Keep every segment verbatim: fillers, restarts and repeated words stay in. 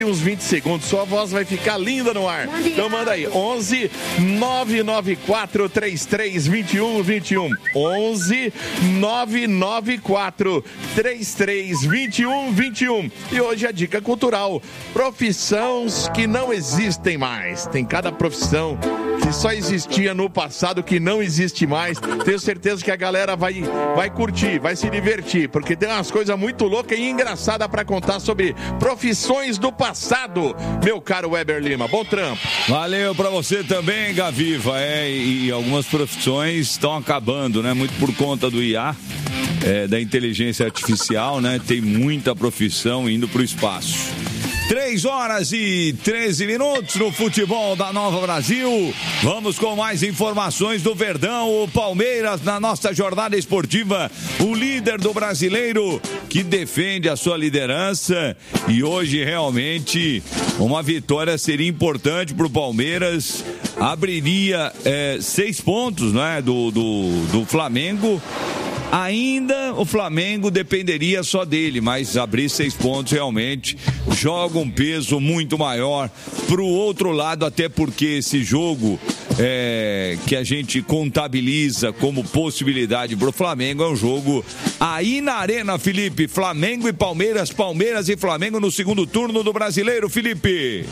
uns vinte segundos, sua voz vai ficar linda no ar. Então manda aí, onze nove nove quatro três três dois um dois um. onze nove nove quatro três três dois um dois um. E hoje a dica cultural: profissões que não existem mais. Tem cada profissão que só existia no passado, que não existe mais. Tenho certeza que a galera vai, vai curtir, vai se divertir, porque tem umas coisas muito loucas e engraçadas para contar sobre profissões do passado. Passado, meu caro Weber Lima, bom trampo. Valeu pra você também, Gaviva. É, e, e algumas profissões estão acabando, né? Muito por conta do I A, é, da inteligência artificial, né? Tem muita profissão indo pro espaço. três horas e treze minutos no futebol da Nova Brasil. Vamos com mais informações do Verdão. O Palmeiras na nossa jornada esportiva, o líder do Brasileiro, que defende a sua liderança. E hoje realmente uma vitória seria importante para o Palmeiras. Abriria é, seis pontos, né, do, do, do Flamengo. Ainda o Flamengo dependeria só dele, mas abrir seis pontos realmente joga um peso muito maior pro outro lado, até porque esse jogo é, que a gente contabiliza como possibilidade pro Flamengo é um jogo aí na Arena, Felipe. Flamengo e Palmeiras, Palmeiras e Flamengo no segundo turno do Brasileiro, Felipe.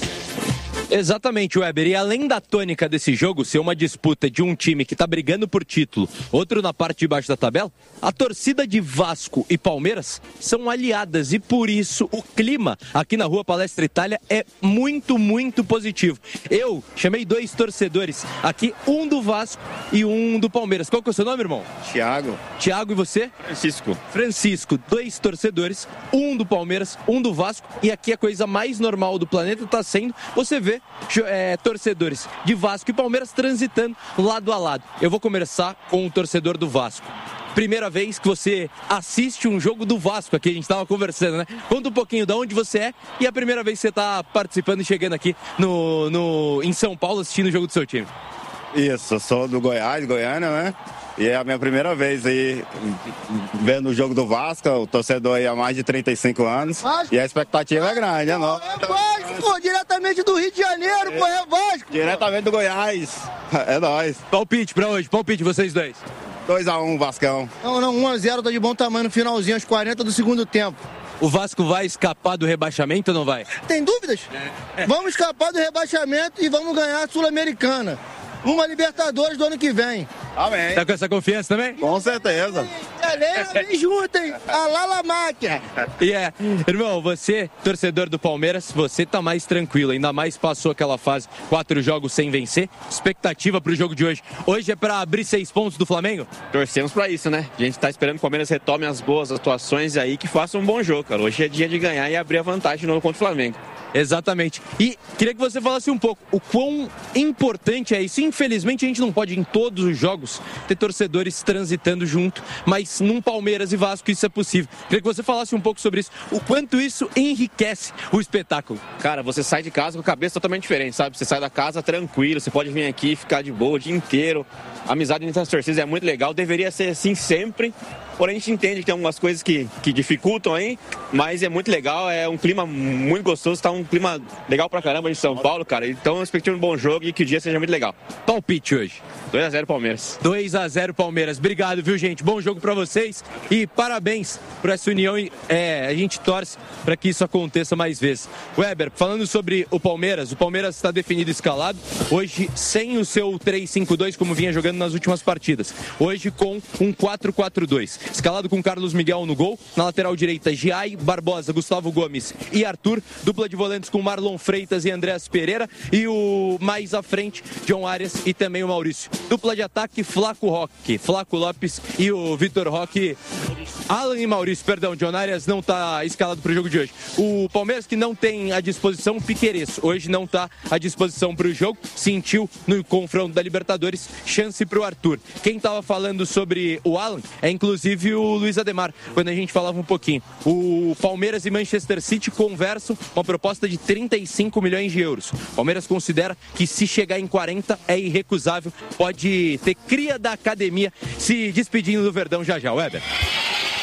Exatamente, Weber. E além da tônica desse jogo ser uma disputa de um time que está brigando por título, outro na parte de baixo da tabela, a torcida de Vasco e Palmeiras são aliadas e por isso o clima aqui na Rua Palestra Itália é muito, muito positivo. Eu chamei dois torcedores aqui, um do Vasco e um do Palmeiras. Qual que é o seu nome, irmão? Thiago. Thiago, e você? Francisco. Francisco, dois torcedores, um do Palmeiras, um do Vasco, e aqui a coisa mais normal do planeta está sendo você ver É, torcedores de Vasco e Palmeiras transitando lado a lado. Eu vou começar com o torcedor do Vasco. Primeira vez que você assiste um jogo do Vasco aqui, a gente estava conversando, né? Conta um pouquinho de onde você é e a primeira vez que você está participando e chegando aqui no, no, em São Paulo assistindo o jogo do seu time. Isso, eu sou do Goiás, Goiânia, né? E é a minha primeira vez aí vendo o jogo do Vasco, o torcedor aí há mais de trinta e cinco anos. Vasco. E a expectativa é grande, é nossa. É Vasco, pô, diretamente do Rio de Janeiro, é. pô, é Vasco. Diretamente do Goiás, é nóis. Palpite pra hoje, palpite vocês dois. dois a um, Vascão. Não, não, um a zero, tá de bom tamanho no finalzinho, aos quarenta do segundo tempo. O Vasco vai escapar do rebaixamento ou não vai? Tem dúvidas? É. Vamos escapar do rebaixamento e vamos ganhar a Sul-Americana. Uma Libertadores do ano que vem. Amém. Tá com essa confiança também? Com certeza. Galera, vem junto, hein? A Lala Máquia. E é, irmão, você, torcedor do Palmeiras, você tá mais tranquilo, ainda mais passou aquela fase, quatro jogos sem vencer. Expectativa pro jogo de hoje. Hoje é pra abrir seis pontos do Flamengo? Torcemos pra isso, né? A gente tá esperando que o Palmeiras retome as boas atuações aí, que faça um bom jogo, cara. Hoje é dia de ganhar e abrir a vantagem de novo contra o Flamengo. Exatamente. E queria que você falasse um pouco o quão importante é isso. Infelizmente a gente não pode em todos os jogos ter torcedores transitando junto, mas num Palmeiras e Vasco isso é possível. Queria que você falasse um pouco sobre isso, o quanto isso enriquece o espetáculo. Cara, você sai de casa com a cabeça totalmente diferente, sabe? Você sai da casa tranquilo, você pode vir aqui e ficar de boa o dia inteiro. A amizade entre as torcidas é muito legal, deveria ser assim sempre. Porém, a gente entende que tem algumas coisas que, que dificultam aí, mas é muito legal, é um clima muito gostoso, tá um clima legal pra caramba em São Paulo, cara. Então, eu espero um bom jogo e que o dia seja muito legal. Palpite hoje. dois a zero Palmeiras. dois a zero Palmeiras. Obrigado, viu, gente? Bom jogo pra vocês e parabéns por essa união. É, a gente torce pra que isso aconteça mais vezes. Weber, falando sobre o Palmeiras, o Palmeiras está definido escalado, hoje sem o seu três cinco dois como vinha jogando nas últimas partidas. Hoje com um quatro quatro dois. Escalado com Carlos Miguel no gol, na lateral direita Giai, Barbosa, Gustavo Gomes e Arthur, dupla de volantes com Marlon Freitas e Andréas Pereira, e o mais à frente, John Arias e também o Maurício. Dupla de ataque, Flaco Roque, Flaco Lopes e o Vitor Roque. Alan e Maurício, perdão, John Arias não está escalado para o jogo de hoje. O Palmeiras que não tem à disposição Piquerez, hoje não está à disposição para o jogo, sentiu no confronto da Libertadores, chance para o Arthur. Quem estava falando sobre o Alan é inclusive o Luiz Ademar, quando a gente falava um pouquinho. O Palmeiras e Manchester City conversam uma proposta de trinta e cinco milhões de euros. O Palmeiras considera que se chegar em quarenta é irrecusável, pode ter cria da academia se despedindo do Verdão já já. Weber.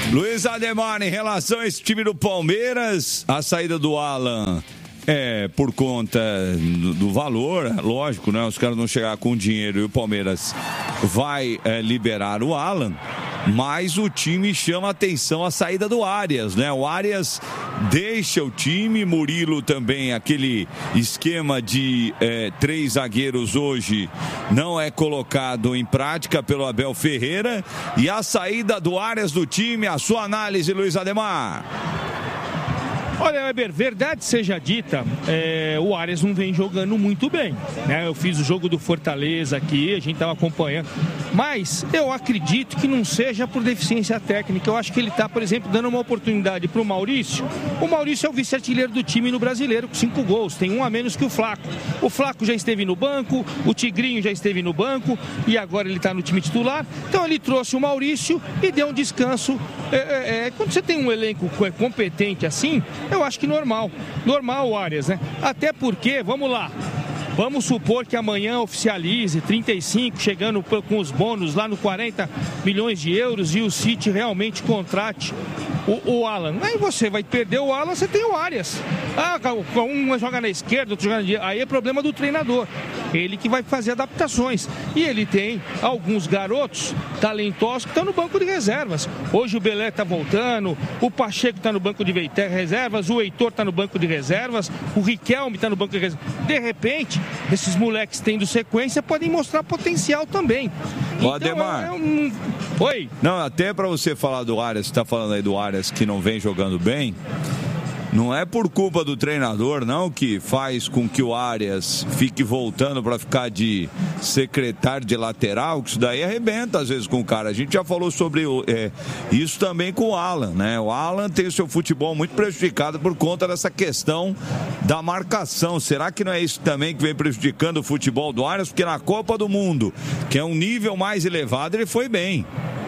Luiz Ademar, em relação a esse time do Palmeiras, a saída do Alan é por conta do, do valor, lógico, né? Os caras não chegar com dinheiro e o Palmeiras vai é, liberar o Alan, mas o time chama atenção a saída do Arias, né? O Arias deixa o time, Murilo também, aquele esquema de é, três zagueiros hoje não é colocado em prática pelo Abel Ferreira, e a saída do Arias do time, a sua análise, Luiz Ademar. Olha, Weber, verdade seja dita, é, o Arias não vem jogando muito bem, né? Eu fiz o jogo do Fortaleza aqui, a gente estava acompanhando, mas eu acredito que não seja por deficiência técnica. Eu acho que ele está, por exemplo, dando uma oportunidade para o Maurício. O Maurício é o vice-artilheiro do time no Brasileiro, com cinco gols, tem um a menos que o Flaco. O Flaco já esteve no banco, o Tigrinho já esteve no banco e agora ele está no time titular. Então ele trouxe o Maurício e deu um descanso. É, é, é, quando você tem um elenco competente assim, eu acho que normal, normal o Arias, né? Até porque, vamos lá, vamos supor que amanhã oficialize trinta e cinco, chegando com os bônus lá no quarenta milhões de euros e o City realmente contrate o, o Alan. Aí você vai perder o Alan, você tem o Arias. Ah, um joga na esquerda, outro joga na direita. Aí é problema do treinador. Ele que vai fazer adaptações. E ele tem alguns garotos talentosos que estão no banco de reservas. Hoje o Belé está voltando, o Pacheco está no banco de reservas, o Heitor está no banco de reservas, o Riquelme está no banco de reservas. De repente, esses moleques tendo sequência podem mostrar potencial também. Ô, então, Ademar. É um... Oi? Não, até para você falar do Arias, você está falando aí do Arias que não vem jogando bem. Não é por culpa do treinador, não, que faz com que o Arias fique voltando para ficar de secretário de lateral, que isso daí arrebenta às vezes com o cara. A gente já falou sobre é, isso também com o Alan, né? O Alan tem o seu futebol muito prejudicado por conta dessa questão da marcação. Será que não é isso também que vem prejudicando o futebol do Arias? Porque na Copa do Mundo, que é um nível mais elevado, ele foi bem.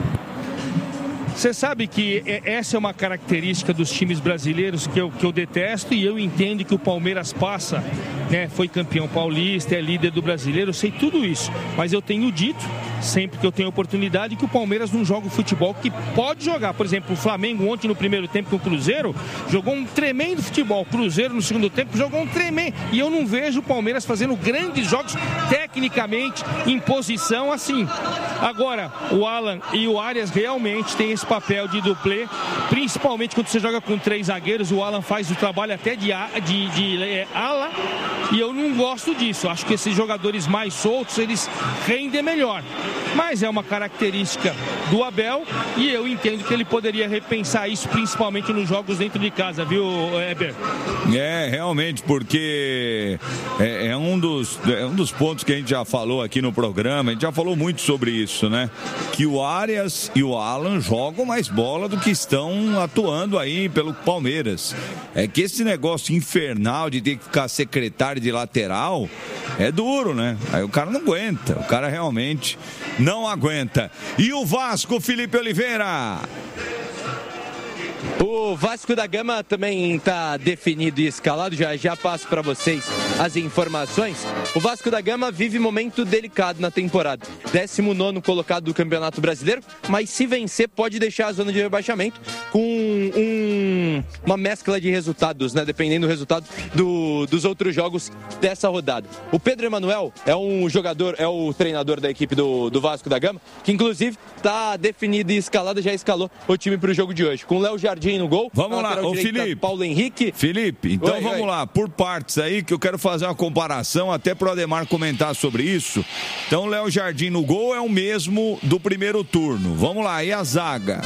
Você sabe que essa é uma característica dos times brasileiros que eu, que eu detesto, e eu entendo que o Palmeiras passa, né? Foi campeão paulista, é líder do brasileiro, eu sei tudo isso, mas eu tenho dito, sempre que eu tenho oportunidade, que o Palmeiras não joga o futebol que pode jogar. Por exemplo, o Flamengo ontem no primeiro tempo com o Cruzeiro jogou um tremendo futebol, o Cruzeiro no segundo tempo jogou um tremendo, e eu não vejo o Palmeiras fazendo grandes jogos tecnicamente em posição assim. Agora, o Alan e o Arias realmente têm esse papel de duplê, principalmente quando você joga com três zagueiros. O Alan faz o trabalho até de, de, de é, ala, e eu não gosto disso. Acho que esses jogadores mais soltos, eles rendem melhor, mas é uma característica do Abel, e eu entendo que ele poderia repensar isso, principalmente nos jogos dentro de casa, viu, Heber? É, realmente, porque é, é, um dos, é um dos pontos que a gente já falou aqui no programa, a gente já falou muito sobre isso, né? Que o Arias e o Alan jogam mais bola do que estão atuando aí pelo Palmeiras. É que esse negócio infernal de ter que ficar secretário de lateral é duro, né? Aí o cara não aguenta, o cara realmente não aguenta. E o Vasco, Felipe Oliveira? O Vasco da Gama também está definido e escalado, já já passo para vocês as informações. O Vasco da Gama vive momento delicado na temporada. décimo nono colocado do Campeonato Brasileiro, mas se vencer pode deixar a zona de rebaixamento com um, uma mescla de resultados, né? Dependendo do resultado do, dos outros jogos dessa rodada. O Pedro Emanuel é um jogador, é o treinador da equipe do, do Vasco da Gama, que inclusive está definido e escalado, já escalou o time para o jogo de hoje. Com o Léo Jardim no gol. Vamos lá, ô Felipe. Paulo Henrique. Felipe, então oi, vamos oi. lá, por partes aí, que eu quero fazer uma comparação, até pro Ademar comentar sobre isso. Então, Léo Jardim no gol é o mesmo do primeiro turno. Vamos lá, e a zaga?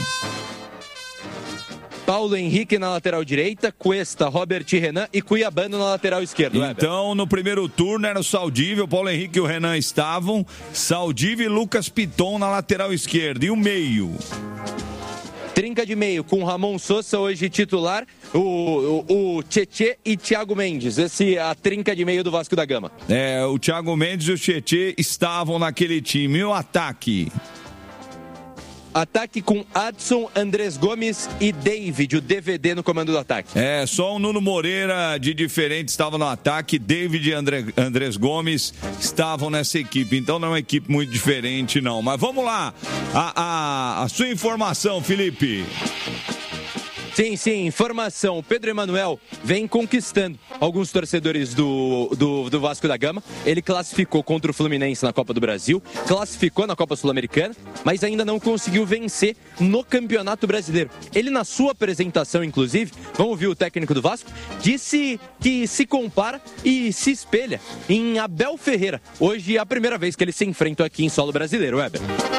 Paulo Henrique na lateral direita, Cuesta, Robert Renan e Cuiabano na lateral esquerda. Então, Weber. No primeiro turno era o Saldívia, o Paulo Henrique e o Renan estavam, Saldívia e Lucas Piton na lateral esquerda. E o meio? Trinca de meio com Ramon Sousa hoje titular, o, o, o Tietê e Thiago Mendes. Esse é a trinca de meio do Vasco da Gama. É, o Thiago Mendes e o Tietê estavam naquele time. E o ataque? Ataque com Adson, Andrés Gomes e David, o D V D no comando do ataque. É, só o Nuno Moreira de diferente estava no ataque, David e André, Andrés Gomes estavam nessa equipe, então não é uma equipe muito diferente não, mas vamos lá, a, a, a sua informação, Felipe. Sim, sim, informação. O Pedro Emanuel vem conquistando alguns torcedores do, do, do Vasco da Gama. Ele classificou contra o Fluminense na Copa do Brasil, classificou na Copa Sul-Americana, mas ainda não conseguiu vencer no Campeonato Brasileiro. Ele, na sua apresentação, inclusive, vamos ouvir o técnico do Vasco, disse que se compara e se espelha em Abel Ferreira. Hoje é a primeira vez que eles se enfrentam aqui em solo brasileiro, Weber.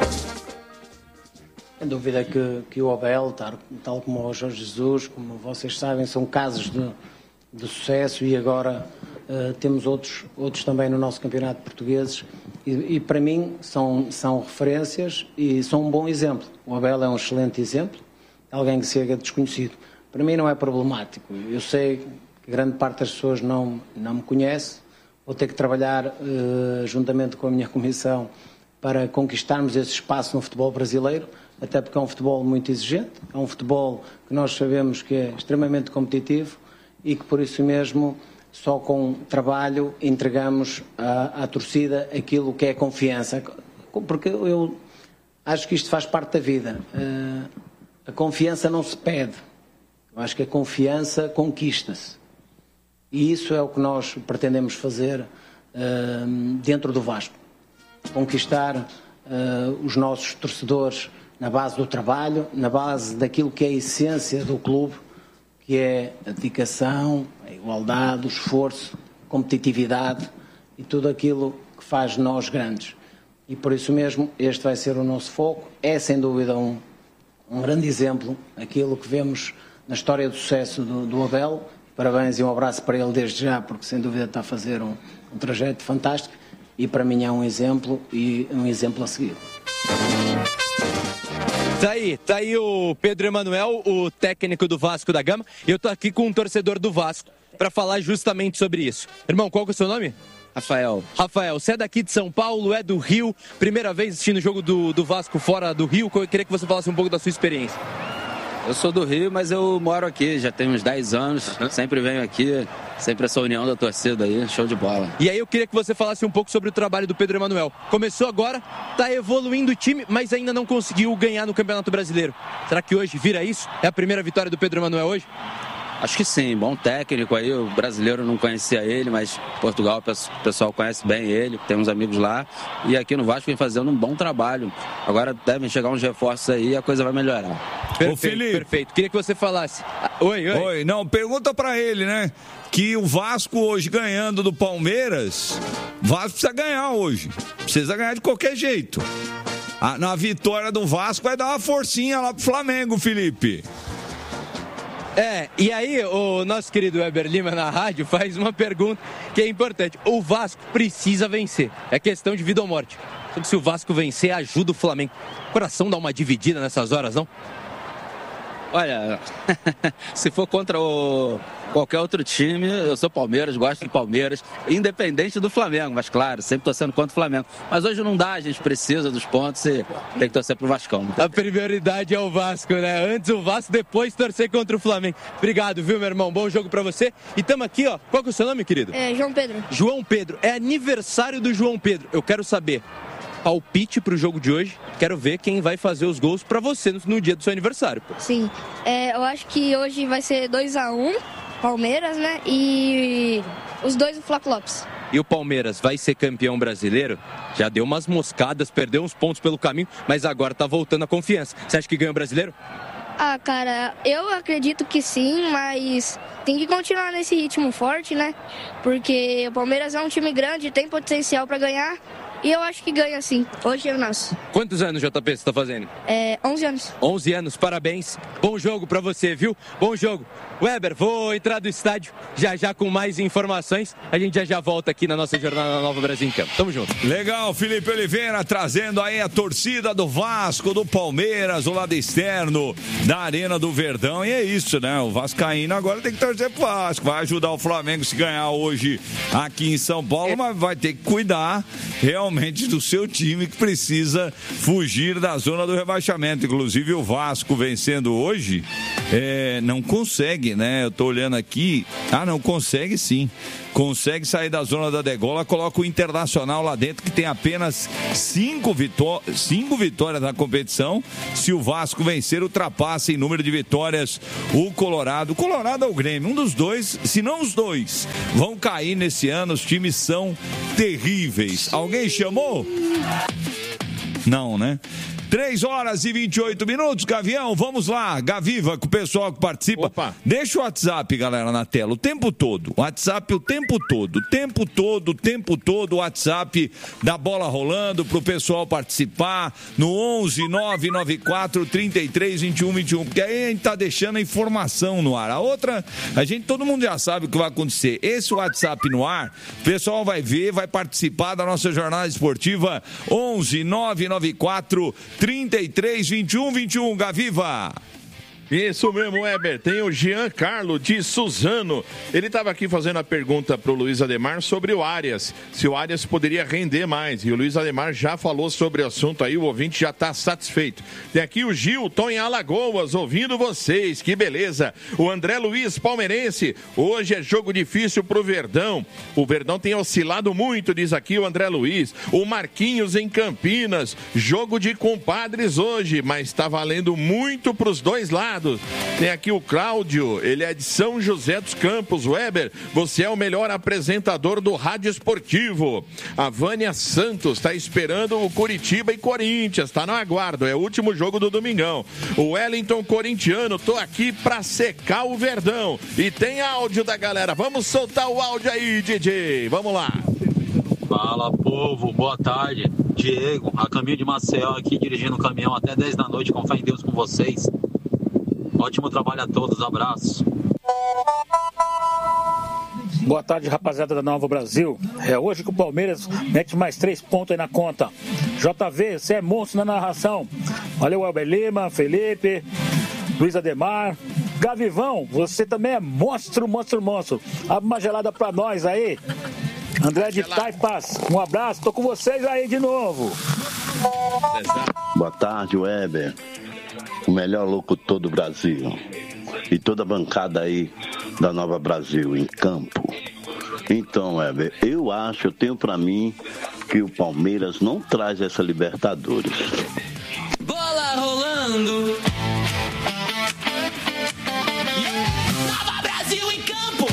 Sem dúvida que, que o Abel, tal, tal como o Jorge Jesus, como vocês sabem, são casos de, de sucesso e agora uh, temos outros, outros também no nosso campeonato português e, e para mim são, são referências e são um bom exemplo. O Abel é um excelente exemplo, alguém que chega desconhecido. Para mim não é problemático. Eu sei que grande parte das pessoas não, não me conhece, vou ter que trabalhar uh, juntamente com a minha comissão para conquistarmos esse espaço no futebol brasileiro, até porque é um futebol muito exigente, é um futebol que nós sabemos que é extremamente competitivo e que por isso mesmo só com trabalho entregamos à, à torcida aquilo que é confiança, porque eu acho que isto faz parte da vida. Uh, a confiança não se pede, eu acho que a confiança conquista-se e isso é o que nós pretendemos fazer uh, dentro do Vasco, conquistar uh, os nossos torcedores na base do trabalho, na base daquilo que é a essência do clube, que é a dedicação, a igualdade, o esforço, a competitividade e tudo aquilo que faz nós grandes. E por isso mesmo este vai ser o nosso foco. É sem dúvida um, um grande exemplo, aquilo que vemos na história do sucesso do, do Abel. Parabéns e um abraço para ele desde já, porque sem dúvida está a fazer um, um trajeto fantástico e para mim é um exemplo e um exemplo a seguir. Tá aí, tá aí o Pedro Emanuel, o técnico do Vasco da Gama. E eu tô aqui com um torcedor do Vasco para falar justamente sobre isso. Irmão, qual que é o seu nome? Rafael. Rafael, você é daqui de São Paulo, é do Rio, primeira vez assistindo o jogo do, do Vasco fora do Rio. Eu queria que você falasse um pouco da sua experiência. Eu sou do Rio, mas eu moro aqui, já tem uns dez anos, uhum. Sempre venho aqui, sempre essa união da torcida aí, show de bola. E aí eu queria que você falasse um pouco sobre o trabalho do Pedro Emanuel. Começou agora, tá evoluindo o time, mas ainda não conseguiu ganhar no Campeonato Brasileiro. Será que hoje vira isso? É a primeira vitória do Pedro Emanuel hoje? Acho que sim, bom técnico aí, o brasileiro não conhecia ele, mas Portugal o pessoal conhece bem ele, tem uns amigos lá, e aqui no Vasco vem fazendo um bom trabalho. Agora devem chegar uns reforços aí e a coisa vai melhorar. Perfeito, Ô, Felipe. perfeito. Queria que você falasse. Oi, oi. Oi, não, pergunta pra ele, né? Que o Vasco hoje ganhando do Palmeiras, o Vasco precisa ganhar hoje, precisa ganhar de qualquer jeito. A, na vitória do Vasco vai dar uma forcinha lá pro Flamengo, Felipe. É, e aí o nosso querido Weber Lima na rádio faz uma pergunta que é importante. O Vasco precisa vencer. É questão de vida ou morte. Se o Vasco vencer, ajuda o Flamengo. O coração dá uma dividida nessas horas, não? Olha, se for contra o, qualquer outro time, eu sou Palmeiras, gosto do Palmeiras, independente do Flamengo, mas claro, sempre torcendo contra o Flamengo. Mas hoje não dá, a gente precisa dos pontos e tem que torcer pro Vascão. A prioridade é o Vasco, né? Antes o Vasco, depois torcer contra o Flamengo. Obrigado, viu, meu irmão? Bom jogo pra você. E estamos aqui, ó. Qual que é o seu nome, querido? É, João Pedro. João Pedro. É aniversário do João Pedro. Eu quero saber, palpite pro jogo de hoje. Quero ver quem vai fazer os gols pra você no, no dia do seu aniversário. Pô. Sim. É, eu acho que hoje vai ser dois a um, Palmeiras, né? E os dois do Flávio Lopes. E o Palmeiras vai ser campeão brasileiro? Já deu umas moscadas, perdeu uns pontos pelo caminho, mas agora tá voltando a confiança. Você acha que ganha o brasileiro? Ah, cara, eu acredito que sim, mas tem que continuar nesse ritmo forte, né? Porque o Palmeiras é um time grande, tem potencial pra ganhar. E eu acho que ganha sim. Hoje é o nosso. Quantos anos, J P, você tá fazendo? É, onze anos. onze anos, parabéns. Bom jogo pra você, viu? Bom jogo. Weber, vou entrar do estádio já já com mais informações. A gente já já volta aqui na nossa jornada Nova Brasil em Campo. Tamo junto. Legal, Felipe Oliveira trazendo aí a torcida do Vasco, do Palmeiras, o lado externo da Arena do Verdão. E é isso, né? O vascaíno agora tem que torcer pro Vasco. Vai ajudar o Flamengo se ganhar hoje aqui em São Paulo, é. Mas vai ter que cuidar realmente do seu time que precisa fugir da zona do rebaixamento. Inclusive o Vasco vencendo hoje é, não consegue, né? Eu tô olhando aqui. Ah, não, consegue sim. Consegue sair da zona da degola, coloca o Internacional lá dentro, que tem apenas cinco, vitó- cinco vitórias na competição. Se o Vasco vencer, ultrapassa em número de vitórias o Colorado. O Colorado é o Grêmio, um dos dois, se não os dois, vão cair nesse ano. Os times são terríveis. Alguém chamou? Não, né? três horas e vinte e oito minutos, Gavião, vamos lá, Gaviva, com o pessoal que participa. Opa. Deixa o WhatsApp, galera, na tela, o tempo todo. WhatsApp o tempo todo, o tempo todo, o tempo todo, o WhatsApp da bola rolando pro pessoal participar no onze nove nove quatro, trinta e três, vinte e um, vinte e um, porque aí a gente tá deixando a informação no ar. A outra, a gente, todo mundo já sabe o que vai acontecer. Esse WhatsApp no ar, o pessoal vai ver, vai participar da nossa jornada esportiva onze nove nove quatro, trinta e três, vinte e um, vinte e um, Gaviva. Isso mesmo, Weber. Tem o Giancarlo de Suzano. Ele estava aqui fazendo a pergunta para o Luiz Ademar sobre o Arias. Se o Arias poderia render mais. E o Luiz Ademar já falou sobre o assunto aí. O ouvinte já está satisfeito. Tem aqui o Gilton em Alagoas, ouvindo vocês. Que beleza. O André Luiz, palmeirense. Hoje é jogo difícil para o Verdão. O Verdão tem oscilado muito, diz aqui o André Luiz. O Marquinhos em Campinas. Jogo de compadres hoje, mas está valendo muito para os dois lados. Tem aqui o Cláudio, ele é de São José dos Campos. Weber, você é o melhor apresentador do rádio esportivo. A Vânia Santos está esperando o Curitiba e Corinthians, está no aguardo, é o último jogo do domingão. O Wellington corintiano, tô aqui pra secar o Verdão. E tem áudio da galera, vamos soltar o áudio aí, D J, vamos lá. Fala, povo, boa tarde. Diego, a caminho de Maceió aqui, dirigindo o caminhão até dez da noite, com fé em Deus com vocês. Ótimo trabalho a todos, abraço. Boa tarde, rapaziada da Nova Brasil. É hoje que o Palmeiras mete mais três pontos aí na conta. J V, você é monstro na narração. Valeu, Elber Lima, Felipe, Luiz Ademar. Gavivão, você também é monstro, monstro, monstro. Abre uma gelada pra nós aí. André de Taipas, um abraço, tô com vocês aí de novo. Boa tarde, Weber. O melhor locutor do Brasil. E toda a bancada aí da Nova Brasil, em campo. Então, Weber, eu acho, eu tenho pra mim que o Palmeiras não traz essa Libertadores. Bola rolando. Nova Brasil em campo.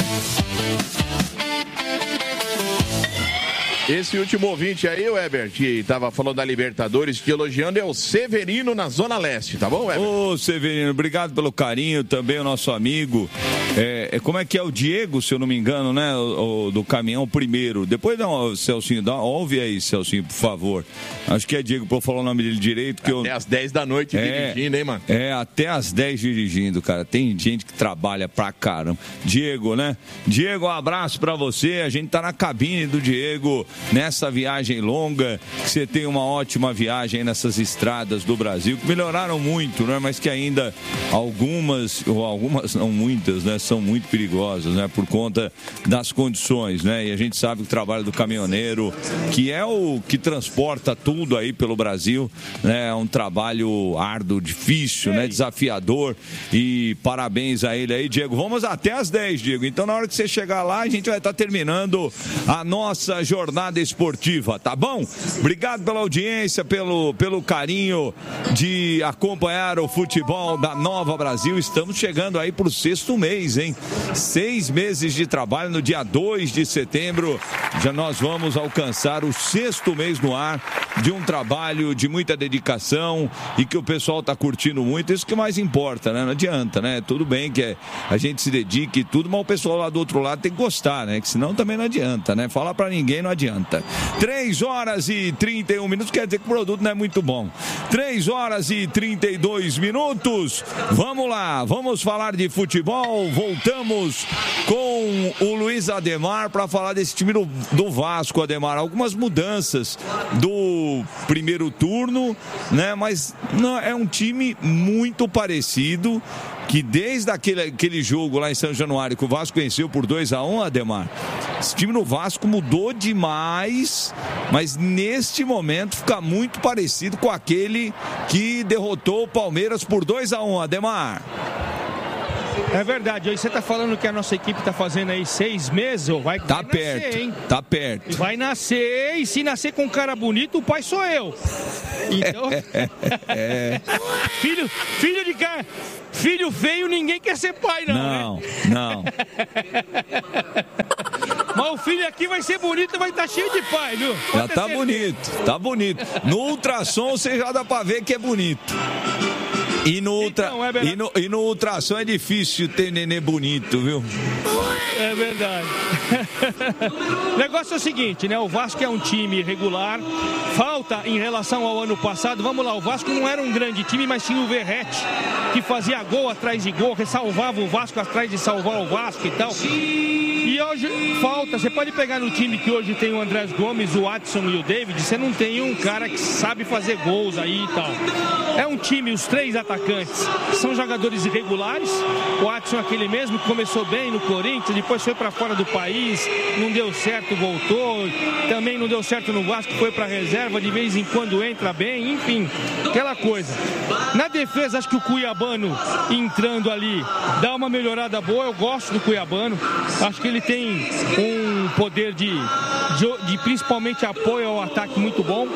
Esse último ouvinte aí, Weber, que tava falando da Libertadores, te elogiando, é o Severino na Zona Leste, tá bom, Weber? Ô, Severino, obrigado pelo carinho, também o nosso amigo. É, como é que é o Diego, se eu não me engano, né? O, o do caminhão primeiro. Depois dá um, Celcinho, dá, ouve aí, Celcinho, por favor. Acho que é Diego, pra eu falar o nome dele direito. Que até eu... às dez da noite é, dirigindo, hein, mano? É, até às dez dirigindo, cara. Tem gente que trabalha pra caramba. Diego, né? Diego, um abraço pra você. A gente tá na cabine do Diego nessa viagem longa. Que você tenha uma ótima viagem nessas estradas do Brasil, que melhoraram muito, né? Mas que ainda algumas, ou algumas não muitas, né? São muito perigosas, né? Por conta das condições, né? E a gente sabe que o trabalho do caminhoneiro, que é o que transporta tudo aí pelo Brasil, né? É um trabalho árduo, difícil, né? Desafiador, e parabéns a ele aí, Diego. Vamos até às dez, Diego. Então, na hora que você chegar lá, a gente vai estar terminando a nossa jornada esportiva, tá bom? Obrigado pela audiência, pelo, pelo carinho de acompanhar o futebol da Nova Brasil. Estamos chegando aí pro sexto mês, hein? Seis meses de trabalho. No dia dois de setembro já nós vamos alcançar o sexto mês no ar de um trabalho de muita dedicação e que o pessoal tá curtindo muito. Isso que mais importa, né? Não adianta, né? Tudo bem que a gente se dedique e tudo, mas o pessoal lá do outro lado tem que gostar, né? Que senão também não adianta, né? Falar pra ninguém não adianta. três horas e trinta e um minutos, quer dizer que o produto não é muito bom. três horas e trinta e dois minutos. Vamos lá, vamos falar de futebol. Voltamos com o Luiz Ademar para falar desse time do, do Vasco, Ademar. Algumas mudanças do primeiro turno, né? Mas não, é um time muito parecido, que desde aquele, aquele jogo lá em São Januário que o Vasco venceu por dois a um, Ademar, esse time no Vasco mudou demais, mas neste momento fica muito parecido com aquele que derrotou o Palmeiras por dois a um, Ademar. É verdade. Aí você tá falando que a nossa equipe tá fazendo aí seis meses, ou vai, tá vai perto, nascer, hein? Tá perto. Vai nascer, e se nascer com um cara bonito, o pai sou eu. Então... é. filho, filho de cara... Filho feio, ninguém quer ser pai, não, Não, né? não. Mas o filho aqui vai ser bonito e vai estar cheio de pai, viu? Já Pode ter tá certeza. bonito, tá bonito. No ultrassom você já dá pra ver que é bonito. E no, ultra... Então, é verdade. e no, e no ultrassom é difícil ter nenê bonito, viu? É verdade. O negócio é o seguinte, né? O Vasco é um time regular. Falta em relação ao ano passado. Vamos lá, o Vasco não era um grande time, mas tinha o Verratti, que fazia gol atrás de gol, que salvava o Vasco atrás de salvar o Vasco e tal. E hoje falta, você pode pegar no time que hoje tem o Andrés Gomes, o Adson e o David, você não tem um cara que sabe fazer gols aí e tal. É um time, os três atacantes são jogadores irregulares. O Adson é aquele mesmo que começou bem no Corinthians, depois foi para fora do país, não deu certo, voltou. Também não deu certo no Vasco, foi para reserva, de vez em quando entra bem, enfim, aquela coisa. Na defesa, acho que o Cuiabano entrando ali dá uma melhorada boa. Eu gosto do Cuiabano, acho que ele tem um poder de, de, de principalmente apoio ao ataque muito bom.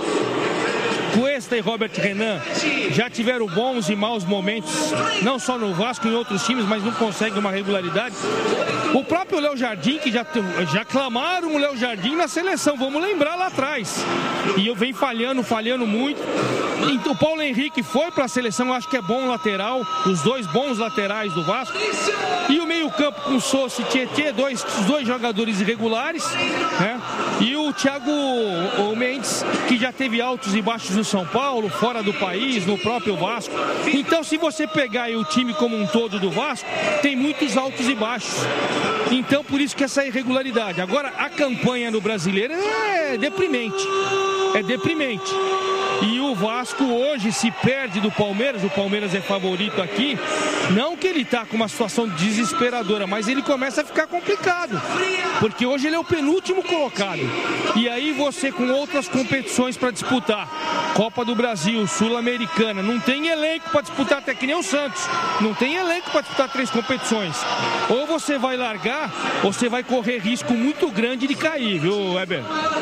Cuesta e Robert Renan já tiveram bons e maus momentos, não só no Vasco, em outros times, mas não conseguem uma regularidade. O próprio Léo Jardim, que já, já clamaram o Léo Jardim na seleção, vamos lembrar lá atrás. E eu venho falhando, falhando muito. Então, o Paulo Henrique foi para a seleção, eu acho que é bom lateral, os dois bons laterais do Vasco. E o meio-campo com Sousa e Tietê, dois, dois jogadores irregulares, né? E o Thiago o Mendes, que já teve altos e baixos no São Paulo, fora do país, no próprio Vasco. Então, se você pegar aí o time como um todo do Vasco, tem muitos altos e baixos. Então, por isso que essa irregularidade. Agora, a campanha no Brasileiro é deprimente. É deprimente. E o Vasco hoje se perde do Palmeiras, o Palmeiras é favorito aqui, não que ele está com uma situação desesperadora, mas ele começa a ficar complicado, porque hoje ele é o penúltimo colocado, e aí você com outras competições para disputar, Copa do Brasil, Sul-Americana, não tem elenco para disputar, até que nem o Santos, não tem elenco para disputar três competições, ou você vai largar, ou você vai correr risco muito grande de cair, viu, Weber?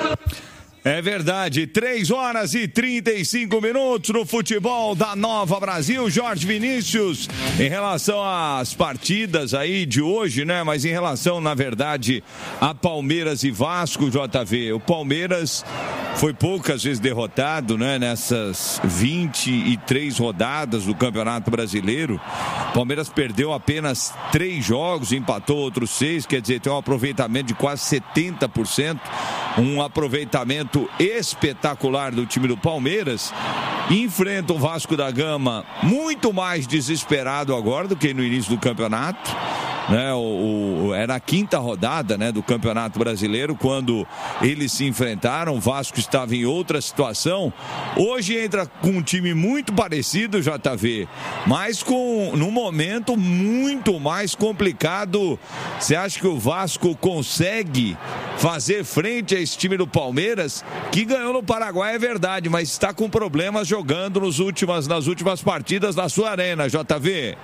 É verdade, três horas e trinta e cinco minutos no futebol da Nova Brasil. Jorge Vinícius, em relação às partidas aí de hoje, né? Mas em relação, na verdade, a Palmeiras e Vasco, J V. O Palmeiras foi poucas vezes derrotado, né? Nessas vinte e três rodadas do Campeonato Brasileiro. O Palmeiras perdeu apenas três jogos, empatou outros seis, quer dizer, tem um aproveitamento de quase setenta por cento. Um aproveitamento espetacular do time do Palmeiras. Enfrenta o Vasco da Gama muito mais desesperado agora do que no início do campeonato, né? O, o, era a quinta rodada, né, do Campeonato Brasileiro quando eles se enfrentaram. O Vasco estava em outra situação. Hoje entra com um time muito parecido, J V, mas com num momento muito mais complicado. Você acha que o Vasco consegue fazer frente a esse time do Palmeiras, que ganhou no Paraguai, é verdade, mas está com problemas jogando nos últimas, nas últimas partidas da sua arena, J V?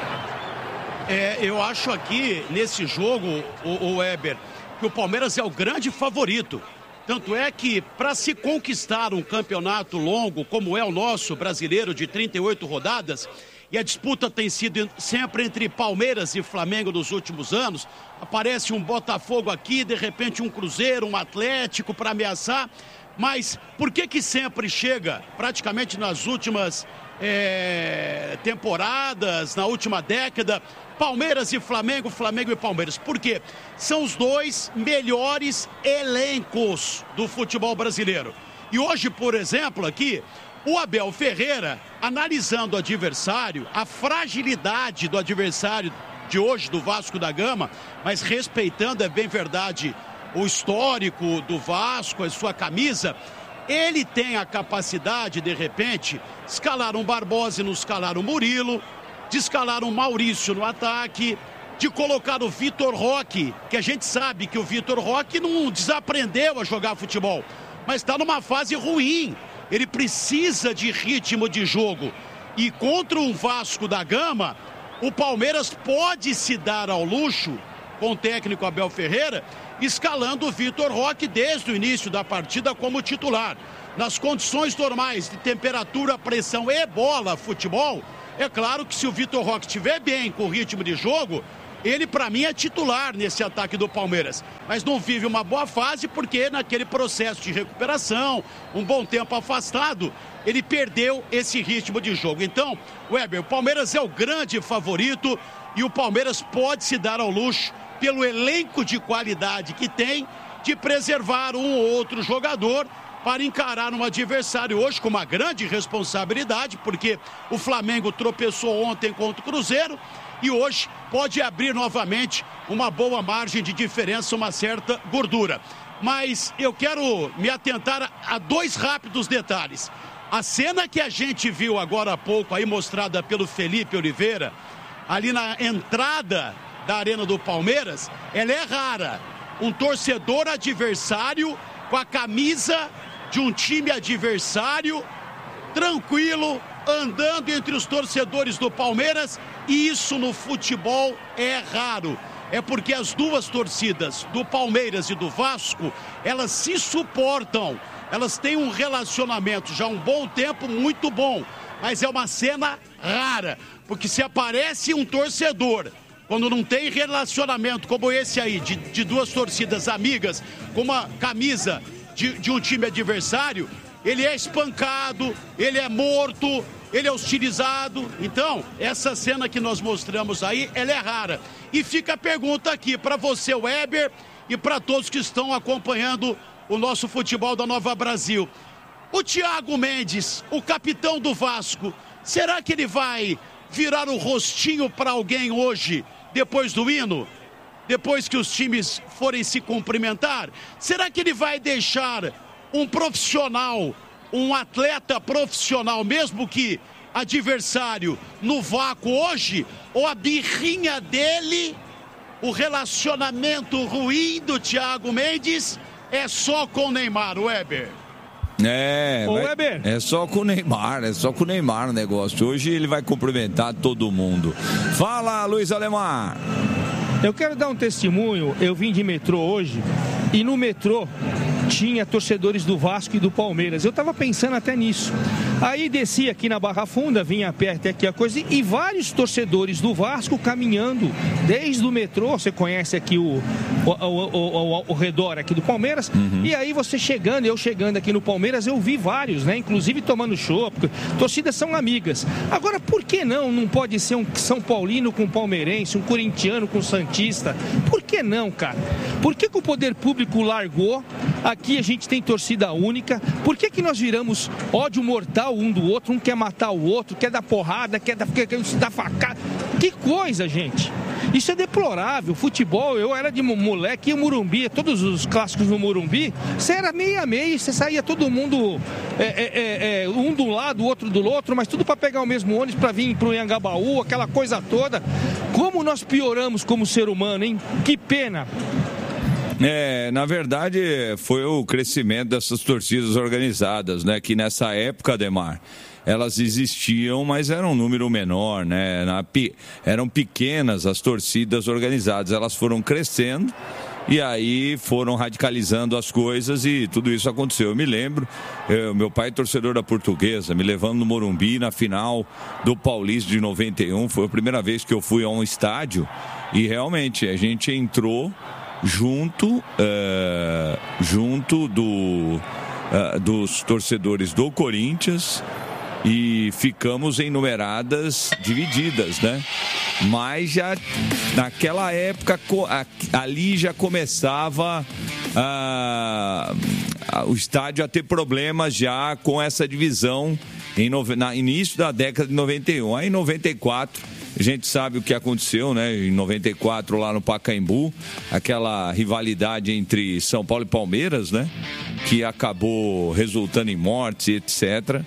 É, eu acho aqui, nesse jogo, o, o Weber, que o Palmeiras é o grande favorito. Tanto é que, para se conquistar um campeonato longo, como é o nosso brasileiro, de trinta e oito rodadas, e a disputa tem sido sempre entre Palmeiras e Flamengo nos últimos anos, aparece um Botafogo aqui, de repente um Cruzeiro, um Atlético para ameaçar, mas por que que sempre chega, praticamente nas últimas é, temporadas, na última década, Palmeiras e Flamengo, Flamengo e Palmeiras? Por quê? São os dois melhores elencos do futebol brasileiro. E hoje, por exemplo, aqui, o Abel Ferreira, analisando o adversário, a fragilidade do adversário de hoje, do Vasco da Gama, mas respeitando, é bem verdade, o histórico do Vasco, a sua camisa, ele tem a capacidade, de repente, escalar um Barbosa e não escalar o Murilo, de escalar um Maurício no ataque, de colocar o Vitor Roque, que a gente sabe que o Vitor Roque não desaprendeu a jogar futebol, mas está numa fase ruim. Ele precisa de ritmo de jogo. E contra um Vasco da Gama, o Palmeiras pode se dar ao luxo, com o técnico Abel Ferreira, escalando o Vitor Roque desde o início da partida como titular. Nas condições normais de temperatura, pressão e bola, futebol, é claro que se o Vitor Roque estiver bem com o ritmo de jogo, ele para mim é titular nesse ataque do Palmeiras. Mas não vive uma boa fase porque naquele processo de recuperação, um bom tempo afastado, ele perdeu esse ritmo de jogo. Então, Weber, o Palmeiras é o grande favorito e o Palmeiras pode se dar ao luxo, pelo elenco de qualidade que tem, de preservar um ou outro jogador para encarar um adversário hoje com uma grande responsabilidade, porque o Flamengo tropeçou ontem contra o Cruzeiro e hoje pode abrir novamente uma boa margem de diferença, uma certa gordura. Mas eu quero me atentar a dois rápidos detalhes. A cena que a gente viu agora há pouco, aí mostrada pelo Felipe Oliveira, ali na entrada da Arena do Palmeiras, ela é rara. Um torcedor adversário com a camisa de um time adversário, tranquilo, andando entre os torcedores do Palmeiras, e isso no futebol é raro. É porque as duas torcidas, do Palmeiras e do Vasco, elas se suportam, elas têm um relacionamento já há um bom tempo muito bom, mas é uma cena rara, porque se aparece um torcedor, quando não tem relacionamento como esse aí, de, de duas torcidas amigas, com uma camisa de, de um time adversário, ele é espancado, ele é morto, ele é hostilizado. Então, essa cena que nós mostramos aí, ela é rara. E fica a pergunta aqui para você, Weber, e para todos que estão acompanhando o nosso futebol da Nova Brasil. O Thiago Mendes, o capitão do Vasco, será que ele vai virar o rostinho para alguém hoje, depois do hino? Depois que os times forem se cumprimentar? Será que ele vai deixar um profissional, um atleta profissional, mesmo que adversário, no vácuo hoje? Ou a birrinha dele, o relacionamento ruim do Thiago Mendes é só com o Neymar, Weber? É, Ô, vai, Weber. é só com o Neymar, é só com o Neymar o negócio. Hoje ele vai cumprimentar todo mundo. Fala, Luiz Alemar. Eu quero dar um testemunho. Eu vim de metrô hoje e no metrô tinha torcedores do Vasco e do Palmeiras. Eu tava pensando até nisso. Aí desci aqui na Barra Funda, vim a pé até aqui a coisa, e vários torcedores do Vasco caminhando desde o metrô. Você conhece aqui o, o, o, o, o redor aqui do Palmeiras. Uhum. E aí você chegando, eu chegando aqui no Palmeiras, eu vi vários, né? Inclusive tomando chopp. Torcidas são amigas. Agora, por que não? Não pode ser um São Paulino com palmeirense, um corintiano com santista? Por que não, cara? Por que que o poder público largou? Aqui a gente tem torcida única. Por que que nós viramos ódio mortal um do outro? Um quer matar o outro, quer dar porrada, quer dar, quer, quer dar facada. Que coisa, gente. Isso é deplorável. Futebol, eu era de moleque, ia Morumbi, todos os clássicos no Morumbi, você era meio a meio, você saía todo mundo, é, é, é, um do lado, o outro do outro, mas tudo para pegar o mesmo ônibus, para vir pro Anhangabaú, aquela coisa toda. Como nós pioramos como ser humano, hein? Que pena. É, na verdade, foi o crescimento dessas torcidas organizadas, né? Que nessa época, Ademar, elas existiam, mas eram um número menor, né? Na, eram pequenas as torcidas organizadas, elas foram crescendo e aí foram radicalizando as coisas e tudo isso aconteceu. Eu me lembro, eu, meu pai torcedor da Portuguesa, me levando no Morumbi na final do Paulista de noventa e um, foi a primeira vez que eu fui a um estádio e realmente a gente entrou junto, uh, junto do, uh, dos torcedores do Corinthians e ficamos em numeradas divididas, né? Mas já naquela época ali já começava uh, uh, o estádio a ter problemas já com essa divisão em no, na início da década de noventa e um. Aí em noventa e quatro a gente sabe o que aconteceu, né? Em noventa e quatro lá no Pacaembu, aquela rivalidade entre São Paulo e Palmeiras, né? Que acabou resultando em mortes, etcétera.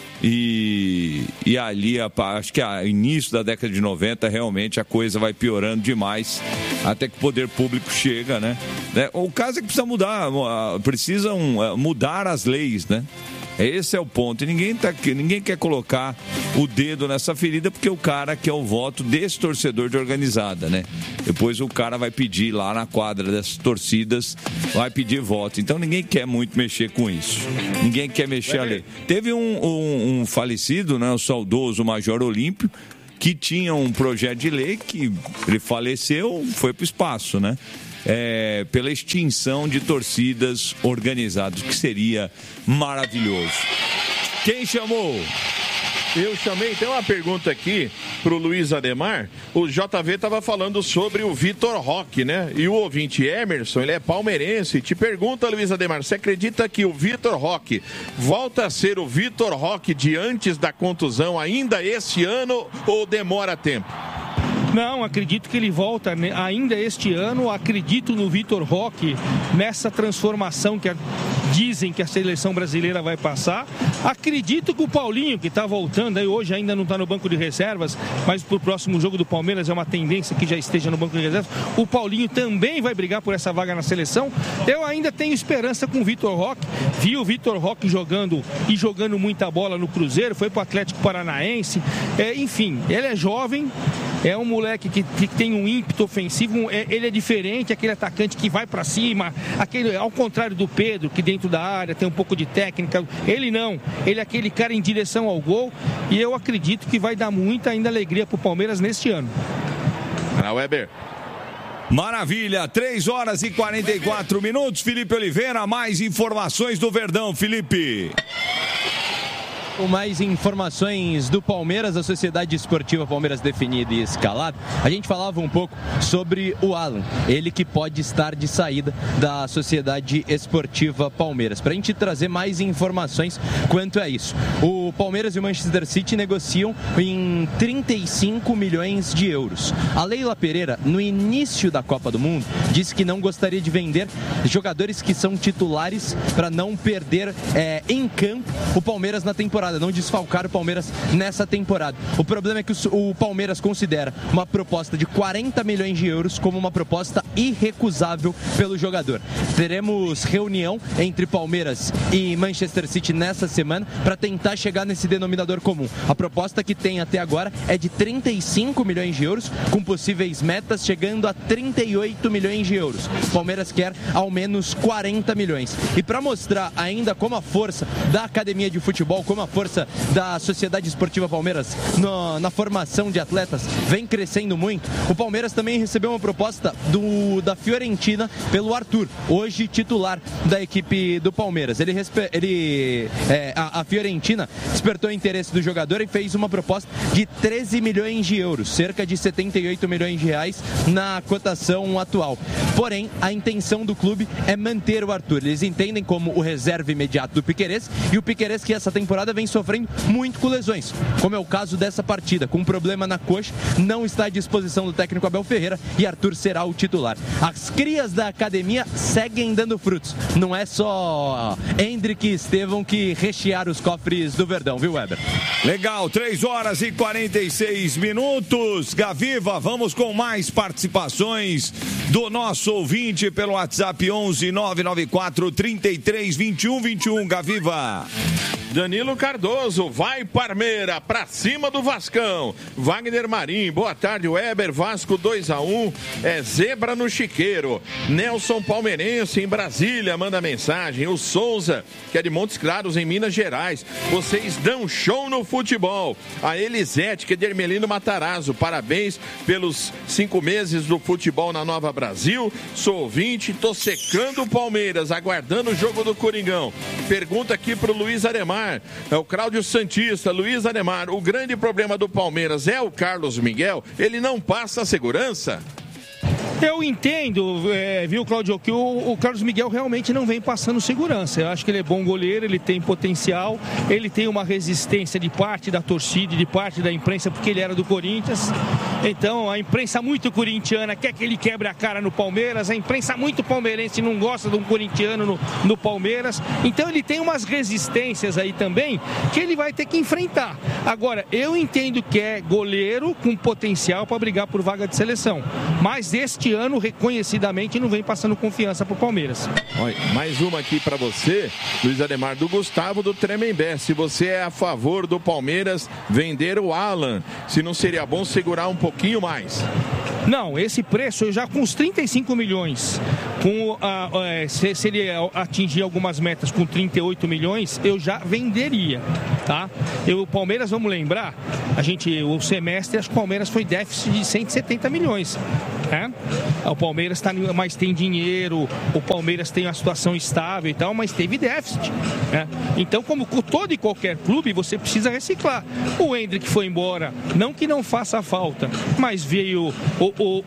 E, e ali, acho que a início da década de noventa, realmente a coisa vai piorando demais, até que o poder público chega, né? O caso é que precisa mudar, precisam mudar as leis, né? Esse é o ponto. E ninguém, tá, ninguém quer colocar o dedo nessa ferida porque o cara quer o voto desse torcedor de organizada, né? Depois o cara vai pedir lá na quadra dessas torcidas, vai pedir voto. Então ninguém quer muito mexer com isso. Ninguém quer mexer ali. Teve um, um, um falecido, né? O saudoso Major Olímpio, que tinha um projeto de lei que ele faleceu, foi para o espaço, né? É, pela extinção de torcidas organizadas, que seria maravilhoso. Quem chamou? Eu chamei, tem uma pergunta aqui pro Luiz Ademar. O J V estava falando sobre o Vitor Roque, né? E o ouvinte Emerson, ele é palmeirense. Te pergunta, Luiz Ademar, você acredita que o Vitor Roque volta a ser o Vitor Roque de antes da contusão ainda esse ano ou demora tempo? Não, acredito que ele volta ainda este ano. Acredito no Vitor Roque, nessa transformação que a, dizem que a seleção brasileira vai passar. Acredito que o Paulinho, que está voltando, aí hoje ainda não está no banco de reservas, mas para o próximo jogo do Palmeiras é uma tendência que já esteja no banco de reservas. O Paulinho também vai brigar por essa vaga na seleção. Eu ainda tenho esperança com o Vitor Roque. Vi o Vitor Roque jogando e jogando muita bola no Cruzeiro, foi para o Atlético Paranaense. É, enfim, ele é jovem. É um moleque que, que tem um ímpeto ofensivo, é, ele é diferente, aquele atacante que vai para cima, aquele, ao contrário do Pedro, que dentro da área tem um pouco de técnica. Ele não, ele é aquele cara em direção ao gol, e eu acredito que vai dar muita ainda alegria pro Palmeiras neste ano. Ah, Weber. Maravilha, três horas e quarenta e quatro minutos. Felipe Oliveira, mais informações do Verdão, Felipe. Com mais informações do Palmeiras, a Sociedade Esportiva Palmeiras definida e escalada, a gente falava um pouco sobre o Alan, ele que pode estar de saída da Sociedade Esportiva Palmeiras. Para a gente trazer mais informações quanto a isso, o Palmeiras e o Manchester City negociam em trinta e cinco milhões de euros. A Leila Pereira, no início da Copa do Mundo, disse que não gostaria de vender jogadores que são titulares para não perder é, em campo o Palmeiras na temporada, não desfalcar o Palmeiras nessa temporada. O problema é que o Palmeiras considera uma proposta de quarenta milhões de euros como uma proposta irrecusável pelo jogador. Teremos reunião entre Palmeiras e Manchester City nessa semana para tentar chegar nesse denominador comum. A proposta que tem até agora é de trinta e cinco milhões de euros, com possíveis metas chegando a trinta e oito milhões de euros. O Palmeiras quer ao menos quarenta milhões. E para mostrar ainda como a força da academia de futebol, como a força da Sociedade Esportiva Palmeiras no, na formação de atletas vem crescendo muito, o Palmeiras também recebeu uma proposta do, da Fiorentina pelo Arthur, hoje titular da equipe do Palmeiras. Ele, ele é, a, a Fiorentina despertou o interesse do jogador e fez uma proposta de treze milhões de euros, cerca de setenta e oito milhões de reais na cotação atual. Porém, a intenção do clube é manter o Arthur. Eles entendem como o reserva imediato do Piquerez, e o Piquerez que essa temporada vem sofrendo muito com lesões, como é o caso dessa partida, com um problema na coxa, não está à disposição do técnico Abel Ferreira e Arthur será o titular. As crias da academia seguem dando frutos, não é só Hendrick e Estevão que rechearam os cofres do Verdão, viu, Weber? Legal, três horas e quarenta e seis minutos. Gaviva, vamos com mais participações do nosso ouvinte pelo WhatsApp onze nove nove quatro, trinta e três, vinte e um, vinte e um. Gaviva. Danilo Cardoso, vai Parmeira, pra cima do Vascão. Wagner Marim, boa tarde, Weber, Vasco dois a um, é zebra no Chiqueiro. Nelson Palmeirense, em Brasília, manda mensagem. O Souza, que é de Montes Claros, em Minas Gerais. Vocês dão show no futebol. A Elisete, que é de Ermelino Matarazzo, parabéns pelos cinco meses do futebol na Nova Brasil. Sou ouvinte, tô secando o Palmeiras, aguardando o jogo do Coringão. Pergunta aqui pro Luiz Ademar. É o Cláudio Santista. Luiz Ademar, o grande problema do Palmeiras é o Carlos Miguel? Ele não passa a segurança? Eu entendo, é, viu, Cláudio, que o, o Carlos Miguel realmente não vem passando segurança. Eu acho que ele é bom goleiro, ele tem potencial, ele tem uma resistência de parte da torcida e de parte da imprensa, porque ele era do Corinthians. Então, a imprensa muito corintiana quer que ele quebre a cara no Palmeiras, a imprensa muito palmeirense não gosta de um corintiano no, no Palmeiras. Então, ele tem umas resistências aí também que ele vai ter que enfrentar. Agora, eu entendo que é goleiro com potencial para brigar por vaga de seleção. Mas este este ano, reconhecidamente, não vem passando confiança pro Palmeiras. Olha, mais uma aqui para você, Luiz Ademar, do Gustavo do Tremembé. Se você é a favor do Palmeiras vender o Alan, se não seria bom segurar um pouquinho mais? Não, esse preço já com os trinta e cinco milhões, com a, a, se, se ele atingir algumas metas com trinta e oito milhões, eu já venderia, tá? Eu, o Palmeiras, vamos lembrar, a gente, o semestre, acho que o Palmeiras foi déficit de cento e setenta milhões. É? O Palmeiras tá, mas tem dinheiro, o Palmeiras tem uma situação estável e tal, mas teve déficit, né? Então, como todo e qualquer clube, você precisa reciclar. O Endrick foi embora, não que não faça falta, mas veio o, o,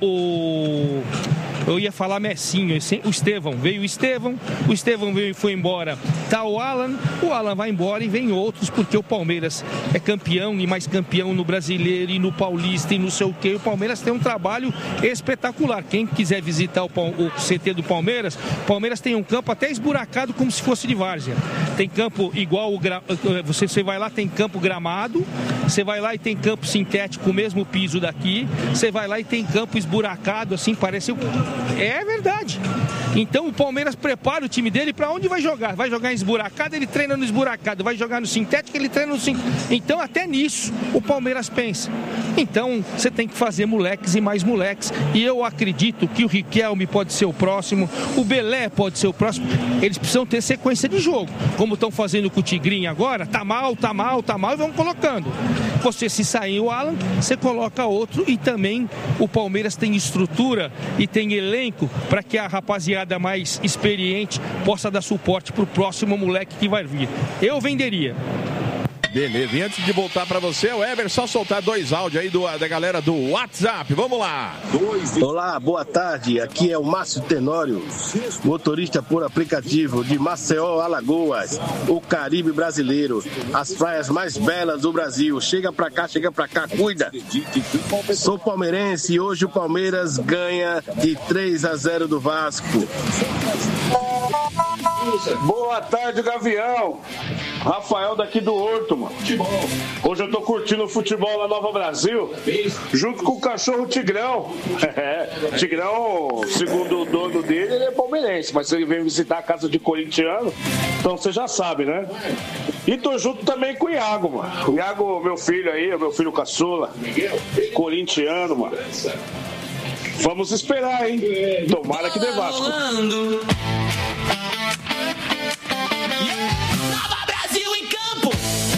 o eu ia falar Messinho, o Estevão, veio o Estevão, o Estevão veio e foi embora, tá o Alan, o Alan vai embora e vem outros, porque o Palmeiras é campeão e mais campeão no Brasileiro e no Paulista e não sei o que. O Palmeiras tem um trabalho espetacular. Quem quiser visitar o, o C T do Palmeiras, o Palmeiras tem um campo até esburacado como se fosse de várzea. Tem campo igual o gra... você, você vai lá, tem campo gramado, você vai lá e tem campo sintético, o mesmo piso daqui, você vai lá e tem campo esburacado, assim, parece... É verdade. Então o Palmeiras prepara o time dele para onde vai jogar. Vai jogar em esburacado, ele treina no esburacado. Vai jogar no sintético, ele treina no sintético. Então até nisso o Palmeiras pensa. Então você tem que fazer moleques e mais moleques. E eu acredito que o Riquelme pode ser o próximo, o Belé pode ser o próximo. Eles precisam ter sequência de jogo. Como estão fazendo com o Tigrinho agora, tá mal, tá mal, tá mal e vão colocando. Você, se sair o Alan, você coloca outro. E também o Palmeiras tem estrutura e tem elenco para que a rapaziada mais experiente possa dar suporte pro próximo moleque que vai vir. Eu venderia. Beleza, e antes de voltar para você, o Weber, só soltar dois áudios aí do, da galera do WhatsApp. Vamos lá. Olá, boa tarde. Aqui é o Márcio Tenório, motorista por aplicativo de Maceió, Alagoas, o Caribe brasileiro, as praias mais belas do Brasil. Chega pra cá, chega pra cá, cuida. Sou palmeirense e hoje o Palmeiras ganha de três a zero do Vasco. Boa tarde, Gavião. Rafael daqui do Horto, mano. Hoje eu tô curtindo o futebol na Nova Brasil, junto com o cachorro Tigrão. É, Tigrão, segundo o dono dele, ele é palmeirense, mas ele vem visitar a casa de corintiano, então você já sabe, né? E tô junto também com o Iago, mano. O Iago, meu filho aí, meu filho caçula, corintiano, mano. Vamos esperar, hein? Tomara que dê Vasco. Nova Brasil em campo.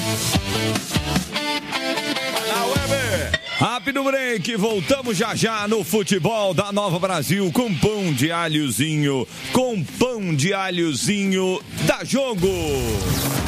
Rápido break, voltamos já já no futebol da Nova Brasil com pão de alhozinho, com pão de alhozinho da Jogo.